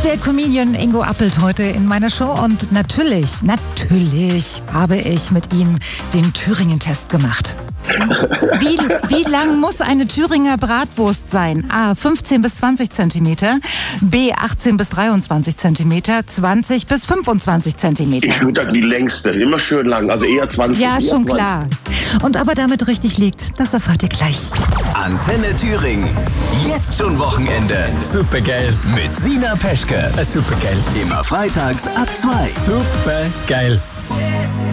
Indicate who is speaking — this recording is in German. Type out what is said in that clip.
Speaker 1: Der Comedian Ingo Appelt heute in meiner Show und natürlich habe ich mit ihm den Thüringen-Test gemacht. Wie lang muss eine Thüringer Bratwurst sein? A. 15 bis 20 Zentimeter, B. 18 bis 23 Zentimeter, 20 bis 25 Zentimeter.
Speaker 2: Ich würde die längste, immer schön lang, also eher 20.
Speaker 1: Ja, schon
Speaker 2: 20.
Speaker 1: klar. Und ob er damit richtig liegt, das erfahrt ihr gleich.
Speaker 3: Antenne Thüringen. Jetzt schon Wochenende.
Speaker 4: Supergeil.
Speaker 3: Mit Sina Peschke.
Speaker 4: Supergeil.
Speaker 3: Immer freitags ab 2.
Speaker 4: Supergeil.